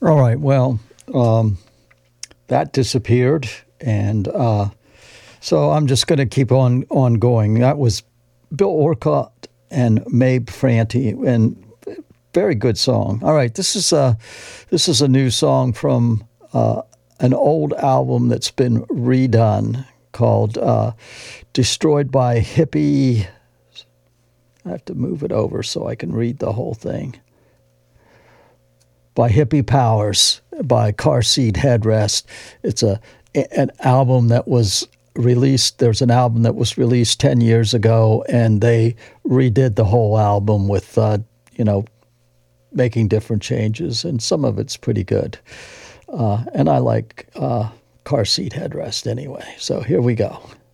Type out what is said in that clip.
All right. Well, that disappeared, and so I'm just going to keep on going. That was Bill Orcutt and Mabe Franti, and very good song. All right, this is a new song from an old album that's been redone called "Destroyed by Hippie." I have to move it over so I can read the whole thing. By Hippie Powers, by Car Seat Headrest. It's an album that was released. There's an album that was released 10 years ago, and they redid the whole album with, making different changes, and some of it's pretty good. And I like Car Seat Headrest anyway. So here we go.